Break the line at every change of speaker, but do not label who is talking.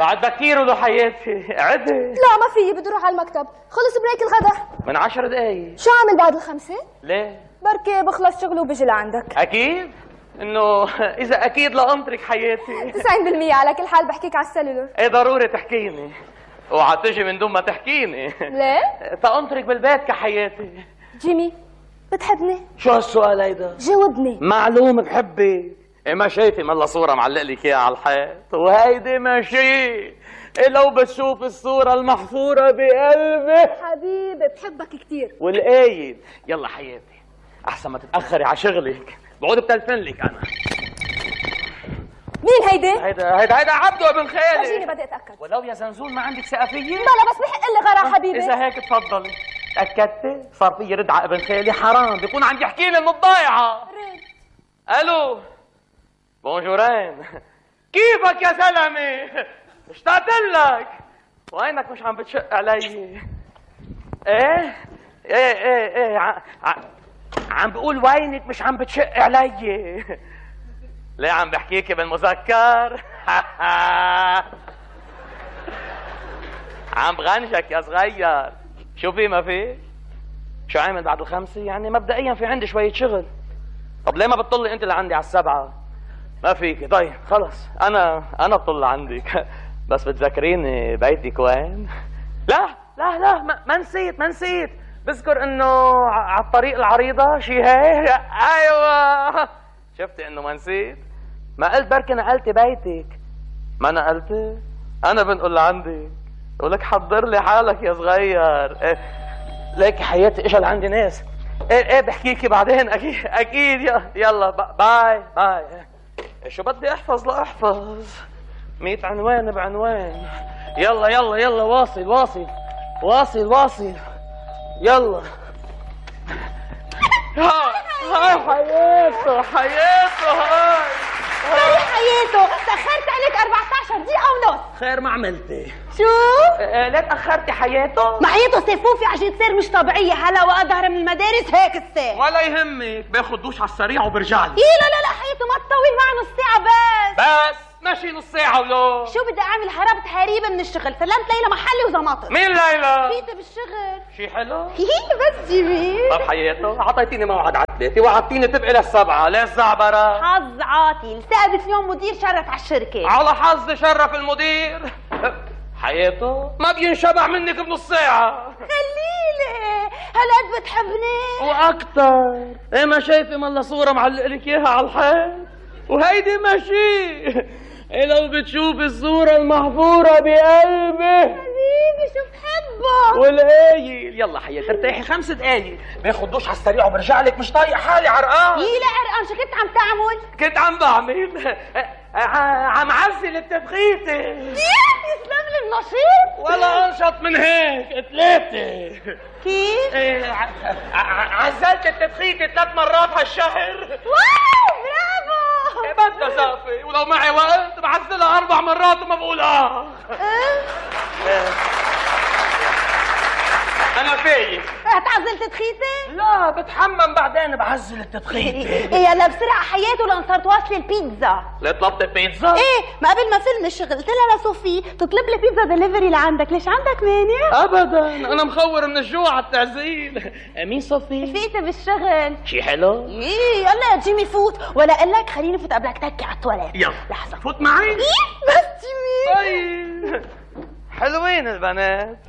بعد بكير ولو حياتي عدي.
لا ما في، بدي اروح على المكتب. خلص بريك الغدا
من 10 دقايق.
شو عامل بعد الخمسة؟
ليه؟
بركي بخلص شغله وبجي لعندك.
اكيد انه اذا اكيد لانطرك حياتي
90% على كل حال بحكيك على السلولر.
ايه ضروري تحكيني، اوعى تجي من دون ما تحكيني.
ليه؟
تأنطرك بالبيت كحياتي.
جيمي بتحبني؟
شو هالسؤال هيدا؟
جاوبني.
معلوم بحبك. إيه ما شايفي ملا صورة معلق لك اياها على الحيط، وهيدي ماشي. إيه لو بتشوف الصورة المحفورة بقلبي.
حبيبي بحبك كثير.
والقايد يلا حياتي احسن ما تتأخري على شغلك، بعود بتلفن لك انا.
مين هيدي؟
هيدا عبده ابن خالي.
خليني بدي اتاكد.
ولو يا زنزول ما عندك ثقة فيي؟
بلا بس بحق لي غرا حبيبي.
اذا هيك تفضلي. تأكدتي؟ صار في رد على ابن خالي، حرام بيكون عم يحكي لي من الضايعة.
رد.
الو بونجورين، كيفك يا زلمه؟ اشتقت لك. وينك مش عم بتشق علي؟ ايه عم بقول وينك مش عم بتشق علي؟ ليه عم بحكيكي بالمذكر؟ عم بغنجك يا صغير. شو في ما في؟ شو عامل بعد الخمسة؟ يعني مبدئيا في عندي شوية شغل. طب ليه ما بتطلي انت لعندي على 7؟ ما فيك. طيب خلص انا بطل عندك. بس بتذكريني بيتك وين؟ لا ما نسيت. بذكر انه على الطريق العريضة شي هيك. ايوه شفتي انه ما نسيت؟ ما قلت بركي نقلتي بيتك. ما نقلتي؟ انا بنقول لعندك. ولك حضر لي حالك يا صغير. إيه ليك حياتي اجى لعندي ناس. ايه بحكيكي بعدين. اكيد يلا باي. شو بدي احفظ؟ لا احفظ 100 عنوان بعنوان. يلا واصل. يلا هاي حياته
حياته تاخرت عليك 14 دقيقه ونص.
خير ما عملتي.
شو؟
ليه تاخرتي حياته؟
معيته سيفوفي عجيت سير مش طبيعيه. هلا وأظهر من المدارس هيك السير.
ولا يهمك، باخد دوش على السريع وبرجع لي.
لا حياته ما تطول معه نص ساعه
بس ماشي نص ساعة ولو
شو بدي اعمل؟ هربت هريبه من الشغل، سلمت ليلى محلي وزمطت.
مين ليلى؟
فيت بالشغل.
شي حلو؟
بس جيمي.
طب حياته عطيتيني موعد على 3 وعدتيني تبقي لل7. ليه الزعبرة؟
حظ عاطل، ثابت اليوم مدير شرف على الشركه.
على حظ شرف المدير. حياته ما بينشبع منك بنص ساعة.
خليلي هالقد بتحبني
واكتر. ايه ما شايفه ملا صورة معلق لك اياها على الحيط؟ وهيدي ماشي. إيه لو بتشوفي الصورة المحفورة بقلبي.
حبيبي شو بحبه.
والقايل يلا حياتي ارتاحي 5 دقايق، باخد دوش على السريع وبرجع لك. مش طايق حالي عرقان.
لا عرقان. شو كنت عم تعمل؟
كنت عم بعمل عم عزل التدخيتة.
يسلم لي النشيط.
ولا انشط من هيك 3.
كيف؟
عزلت التدخيتة 3 مرات هالشهر.
واو برافو.
بدها زقفة، ولو معي وقت بعزلها 4 مرات وما بقول أنا فايق.
هتعزل تدخيتة؟
لا بتحمم بعدين بعزل التدخيتة.
يلا بسرعة حياته لأن صارت واصلة البيتزا.
ليه طلبت بيتزا؟
ايه ما قبل ما فيلم الشغل قلت لها لصوفي تطلب لي بيتزا دليفري لعندك. ليش عندك مانع؟
أبدا أنا مخور من الجوع على التعزيل. مين صوفي؟
فيت بالشغل.
شي حلو؟
ايه يلا يا جيمي فوت. ولا اقول لك خليني فوت قبلك تكي على التواليت.
يلا
لحظة
فوت معي؟
ايه بس جيمي.
طيب حلوين البنات.